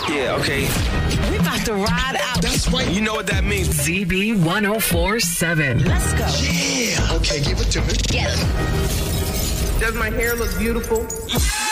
Yeah, okay. We about to ride out. That's right. You know what that means. ZB 104.7. Let's go. Yeah. Okay, give it to me. Get him. Does my hair look beautiful?